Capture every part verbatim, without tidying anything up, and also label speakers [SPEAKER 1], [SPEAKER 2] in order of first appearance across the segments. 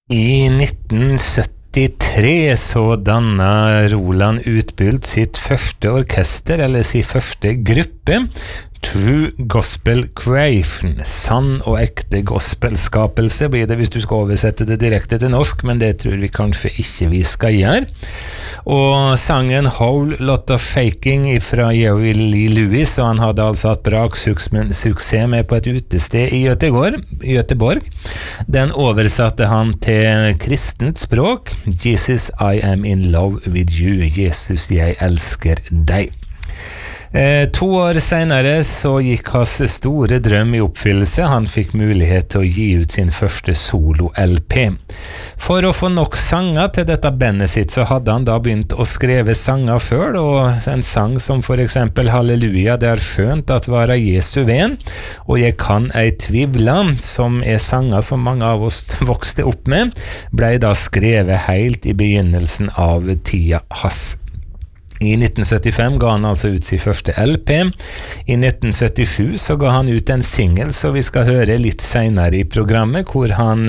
[SPEAKER 1] I nitten syttitre så dannet Roland Utbult sitt første orkester, eller sin første gruppe, True Gospel Creation, sann og ekte gospelskapelse blir det hvis du skal oversette det direkte til norsk, men det tror vi kanskje ikke vi skal gjøre. Og sangen Whole Lotta Shaking fra Jerry Lee Lewis, og han hadde altså hatt bra suksess med på et utested i Göteborg, Göteborg. Den oversatte han til kristent språk, Jesus, I am in love with you, Jesus, jeg elsker deg. Eh, to år senere så gikk hans store drøm i oppfyllelse. Han fikk mulighet til å gi ut sin første solo-L P. For å få nok sanger til dette bandet sitt, så hadde han da begynt å skrive sanger før, og en sang som for eksempel Halleluja, det er skjønt at vara Jesu ven, og jeg kan ei tvivla, som er sanger som mange av oss vokste opp med, ble da skrevet helt i begynnelsen av tida hans. I nitten syttifem ga han altså ut sin første L P. I nitten syttisju så ga han ut en single, så vi skal høre litt senere i programmet, hvor han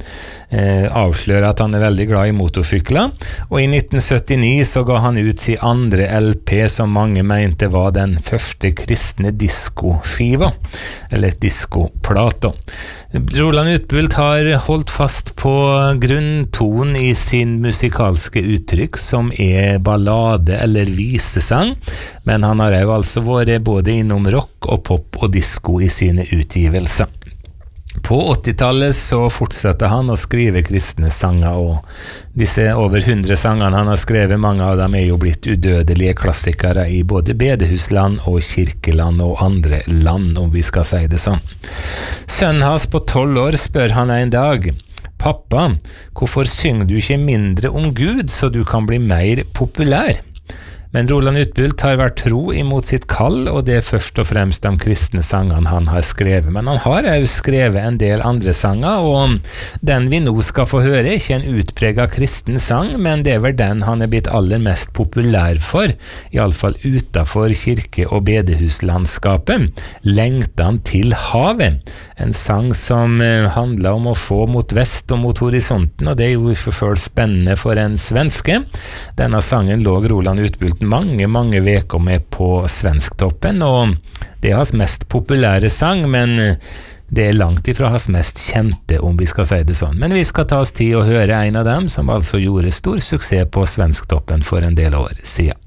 [SPEAKER 1] eh, avslører at han er veldig glad i motorsykler. Og i nitten syttini så ga han ut sin andre L P, som mange mente var den første kristne diskoskiva, eller diskoplata. Roland Utbult har holdt fast på grunntonen i sin musikalske uttrykk, som er ballade eller visesang, men han har jo altså vært både innom rock og pop og disco i sine utgivelser. På åttitallet så fortsatte han å skrive kristne sanger, og disse over hundre sangene han har skrevet, mange av dem er jo blitt udødelige klassikere i både bedehusland og kirkeland og andre land, om vi skal si det sånn. Sønnen hans på tolv år spør han en dag: «Pappa, hvorfor synger du ikke mindre om Gud, så du kan bli mer populær?» Men Roland Utbult har vært tro imot sitt kall, og det er først og fremst de kristne sangene han har skrevet. Men han har også skrevet en del andre sanger, og den vi nå skal få høre er ikke en utpreget kristen sang, men det er vel den han er blitt aller mest populær for, i alle fall utenfor kirke- og bedehuslandskapet. «Lengtan til havet», en sang som handler om å se mot vest og mot horisonten, og det er jo i for selv spennende for en svenske. Denne sangen lå Roland Utbult mange, mange veker med på Svensktoppen, og det er hans mest populære sang, men det er langt ifra hans mest kjente, om vi skal si det sånn. Men vi skal ta oss tid å høre en av dem, som altså gjorde stor suksess på Svensktoppen for en del år siden.